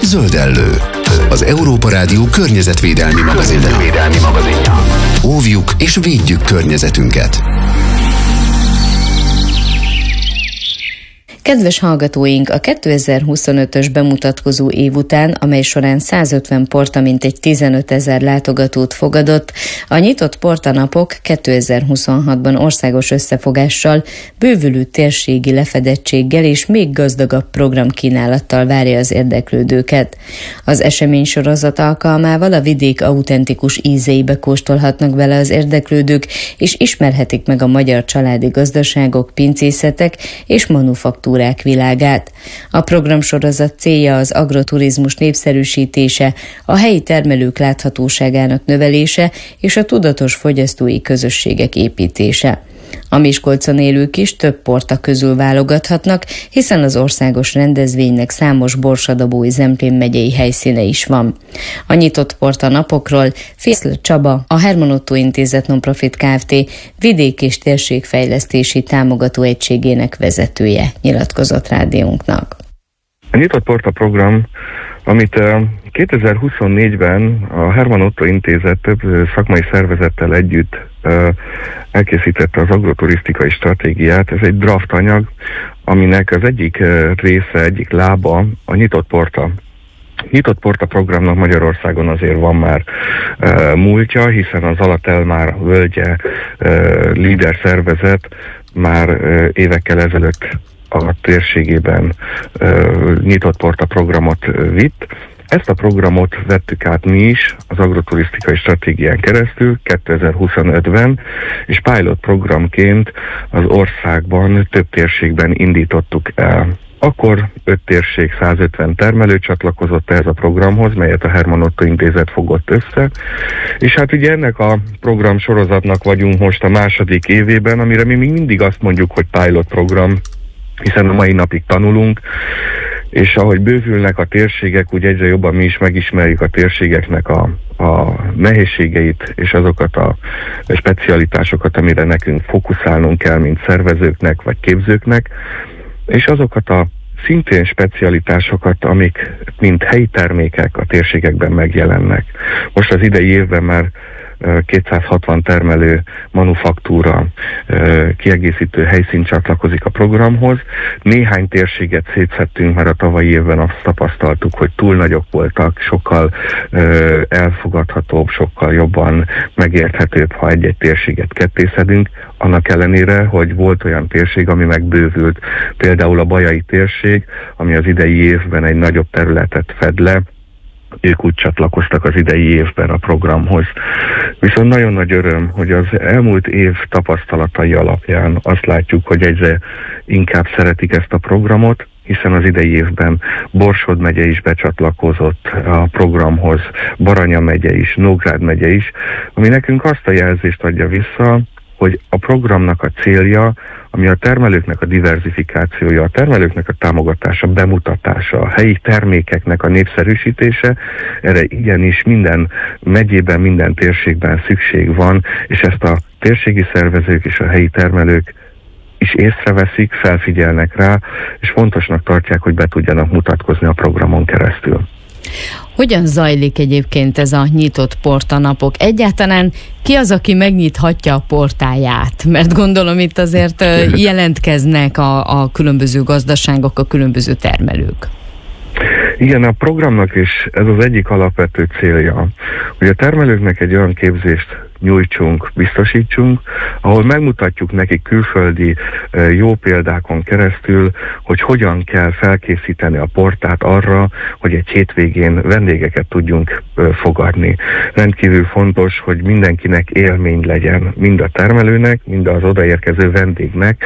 Zöldellő, az Európa Rádió környezetvédelmi magazinja. Óvjuk és védjük környezetünket. Kedves hallgatóink, a 2025-ös bemutatkozó év után, amely során 150 porta mintegy 15 000 látogatót fogadott, a nyitott portanapok 2026-ban országos összefogással, bővülő térségi lefedettséggel és még gazdagabb programkínálattal várja az érdeklődőket. Az eseménysorozat alkalmával a vidék autentikus ízeibe kóstolhatnak bele az érdeklődők, és ismerhetik meg a magyar családi gazdaságok, pincészetek és manufaktúrák világát. A programsorozat célja az agroturizmus népszerűsítése, a helyi termelők láthatóságának növelése és a tudatos fogyasztói közösségek építése. A Miskolcon élők is több porta közül válogathatnak, hiszen az országos rendezvénynek számos Borsadabói-Zemplén megyei helyszíne is van. A nyitott porta napokról Fészl Csaba, a Herman Ottó Intézet Nonprofit Kft. Vidék- és térségfejlesztési támogató egységének vezetője nyilatkozott rádiónknak. A nyitott porta program, amit 2024-ben a Herman Ottó Intézet több szakmai szervezettel együtt elkészítette az agroturisztikai stratégiát. Ez egy draft anyag, aminek az egyik része, egyik lába a nyitott porta. Nyitott porta programnak Magyarországon azért van már múltja, hiszen az Alatelmár völgye líder szervezet már évekkel ezelőtt a térségében nyitott porta programot vitt. Ezt a programot vettük át mi is az agroturisztikai stratégián keresztül 2025-ben, és pilot programként az országban több térségben indítottuk el. Akkor 5 térség, 150 termelő csatlakozott ehhez a programhoz, melyet a Herman Ottó Intézet fogott össze, és hát ugye ennek a program sorozatnak vagyunk most a második évében, amire mi még mindig azt mondjuk, hogy pilot program, hiszen a mai napig tanulunk, és ahogy bővülnek a térségek, úgy egyre jobban mi is megismerjük a térségeknek a nehézségeit, és azokat a specialitásokat, amire nekünk fókuszálnunk kell, mint szervezőknek vagy képzőknek, és azokat a szintén specialitásokat, amik mint helyi termékek a térségekben megjelennek. Most az idei évben már 260 termelő manufaktúra kiegészítő helyszín csatlakozik a programhoz. Néhány térséget szétszettünk, mert a tavalyi évben azt tapasztaltuk, hogy túl nagyok voltak, sokkal elfogadhatóbb, sokkal jobban megérthetőbb, ha egy-egy térséget kettészedünk, annak ellenére, hogy volt olyan térség, ami megbővült. Például a bajai térség, ami az idei évben egy nagyobb területet fed le, ők úgy csatlakoztak az idei évben a programhoz. Viszont nagyon nagy öröm, hogy az elmúlt év tapasztalatai alapján azt látjuk, hogy egyre inkább szeretik ezt a programot, hiszen az idei évben Borsod megye is becsatlakozott a programhoz, Baranya megye is, Nógrád megye is, ami nekünk azt a jelzést adja vissza, hogy a programnak a célja, ami a termelőknek a diverzifikációja, a termelőknek a támogatása, bemutatása, a helyi termékeknek a népszerűsítése, erre igenis minden megyében, minden térségben szükség van, és ezt a térségi szervezők és a helyi termelők is észreveszik, felfigyelnek rá, és fontosnak tartják, hogy be tudjanak mutatkozni a programon keresztül. Hogyan zajlik egyébként ez a nyitott portanapok? Egyáltalán ki az, aki megnyithatja a portáját? Mert gondolom itt azért jelentkeznek a különböző gazdaságok, a különböző termelők. Igen, a programnak is ez az egyik alapvető célja, hogy a termelőknek egy olyan képzést nyújtsunk, biztosítsunk, ahol megmutatjuk nekik külföldi jó példákon keresztül, hogy hogyan kell felkészíteni a portát arra, hogy egy hétvégén vendégeket tudjunk fogadni. Rendkívül fontos, hogy mindenkinek élmény legyen, mind a termelőnek, mind az odaérkező vendégnek,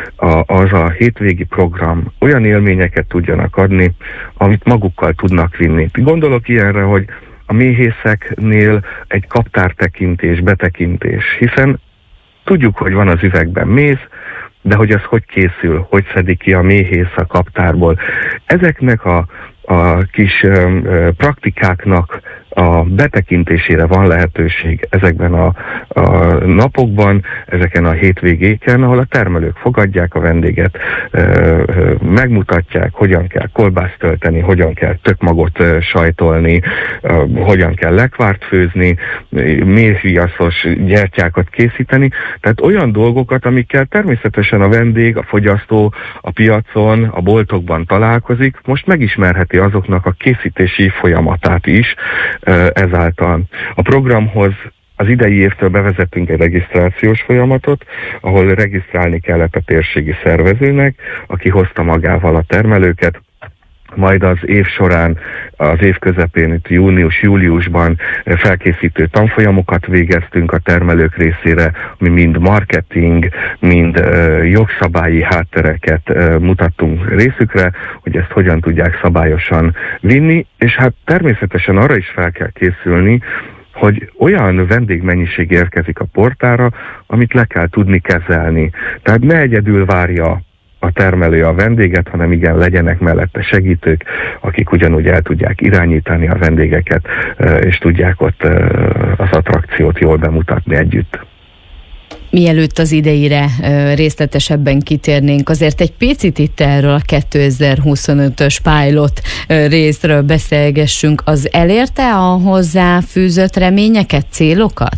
az a hétvégi program olyan élményeket tudjanak adni, amit magukkal tudnak vinni. Gondolok ilyenre, hogy a méhészeknél egy kaptártekintés, betekintés, hiszen tudjuk, hogy van az üvegben méz, de hogy ez hogy készül, hogy szedik ki a méhész a kaptárból. Ezeknek a kis praktikáknak a betekintésére van lehetőség ezekben a napokban, ezeken a hétvégéken, ahol a termelők fogadják a vendéget, megmutatják, hogyan kell kolbászt tölteni, hogyan kell tökmagot sajtolni, hogyan kell lekvárt főzni, mézviaszos gyertyákat készíteni, tehát olyan dolgokat, amikkel természetesen a vendég, a fogyasztó a piacon, a boltokban találkozik, most megismerheti azoknak a készítési folyamatát is ezáltal. A programhoz az idei évtől bevezettünk egy regisztrációs folyamatot, ahol regisztrálni kellett a térségi szervezőnek, aki hozta magával a termelőket, majd az év során, az év közepén, itt június-júliusban felkészítő tanfolyamokat végeztünk a termelők részére, ami mind marketing, mind jogszabályi háttereket mutattunk részükre, hogy ezt hogyan tudják szabályosan vinni, és hát természetesen arra is fel kell készülni, hogy olyan vendégmennyiség érkezik a portára, amit le kell tudni kezelni. Tehát ne egyedül várja a termelő a vendéget, hanem igen, legyenek mellette segítők, akik ugyanúgy el tudják irányítani a vendégeket, és tudják ott az attrakciót jól bemutatni együtt. Mielőtt az idejére részletesebben kitérnénk, azért egy picit itt erről a 2025-ös pilot részről beszélgessünk. Az elérte a hozzáfűzött reményeket, célokat?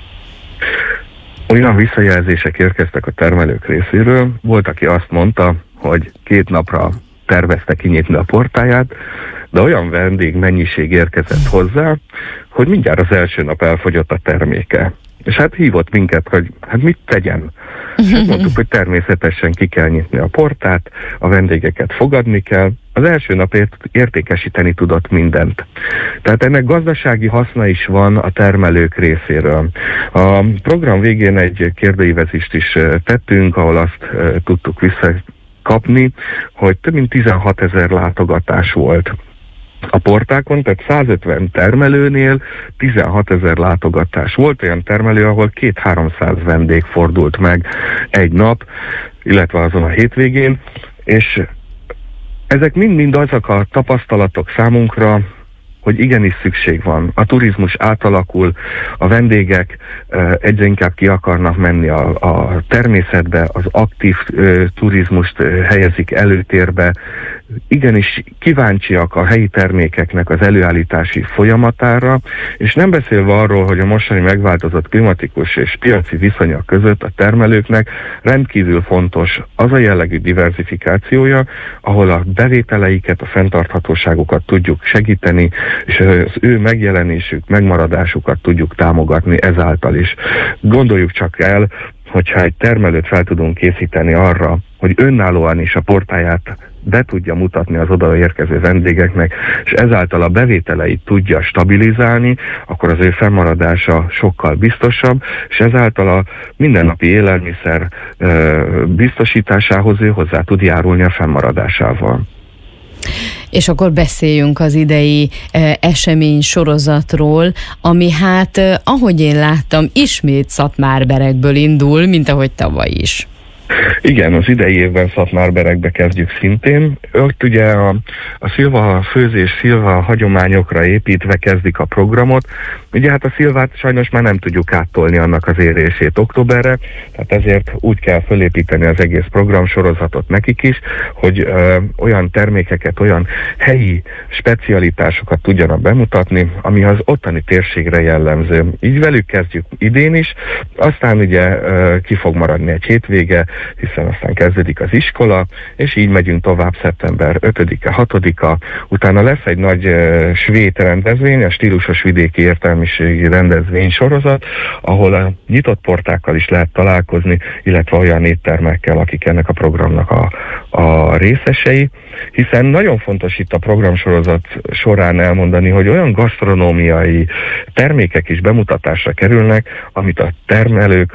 Olyan visszajelzések érkeztek a termelők részéről. Volt, aki azt mondta, hogy 2 napra tervezte kinyitni a portáját, de olyan vendégmennyiség érkezett hozzá, hogy mindjárt az első nap elfogyott a terméke. És hát hívott minket, hogy hát mit tegyen. Hát mondtuk, hogy természetesen ki kell nyitni a portát, a vendégeket fogadni kell. Az első nap értékesíteni tudott mindent. Tehát ennek gazdasági haszna is van a termelők részéről. A program végén egy kérdőívezést is tettünk, ahol azt tudtuk visszakapni, hogy több mint 16 000 látogatás volt a portákon, tehát 150 termelőnél 16 000 látogatás. Volt olyan termelő, ahol 200-300 vendég fordult meg egy nap, illetve azon a hétvégén, és ezek mind-mind azok a tapasztalatok számunkra, hogy igenis szükség van. A turizmus átalakul, a vendégek egyre inkább ki akarnak menni a természetbe, az aktív turizmust helyezik előtérbe, igenis kíváncsiak a helyi termékeknek az előállítási folyamatára, és nem beszélve arról, hogy a mostani megváltozott klimatikus és piaci viszonyok között a termelőknek rendkívül fontos az a jellegű diverzifikációja, ahol a bevételeiket, a fenntarthatóságukat tudjuk segíteni, és az ő megjelenésük, megmaradásukat tudjuk támogatni ezáltal is. Gondoljuk csak el, hogyha egy termelőt fel tudunk készíteni arra, hogy önállóan is a portáját be tudja mutatni az oda érkező vendégeknek, és ezáltal a bevételeit tudja stabilizálni, akkor az ő fennmaradása sokkal biztosabb, és ezáltal a mindennapi élelmiszer biztosításához ő hozzá tud járulni a fennmaradásával. És akkor beszéljünk az idei esemény sorozatról, ami hát, ahogy én láttam, ismét Szatmárberekből indul, mint ahogy tavaly is. Igen, az idei évben Szatmárberekbe kezdjük szintén. Ott ugye a szilva főzés, szilva hagyományokra építve kezdik a programot. Ugye hát a szilvát sajnos már nem tudjuk áttolni annak az érését októberre, tehát ezért úgy kell fölépíteni az egész programsorozatot nekik is, hogy olyan termékeket, olyan helyi specialitásokat tudjanak bemutatni, ami az ottani térségre jellemző. Így velük kezdjük idén is, aztán ugye ki fog maradni egy hétvége, hiszen aztán kezdődik az iskola, és így megyünk tovább szeptember 5-e, 6-a, utána lesz egy nagy svéd rendezvény, a stílusos vidéki értelmiségi rendezvény sorozat, ahol a nyitott portákkal is lehet találkozni, illetve olyan éttermekkel, akik ennek a programnak a részesei, hiszen nagyon fontos itt a programsorozat során elmondani, hogy olyan gasztronómiai termékek is bemutatásra kerülnek, amit a termelők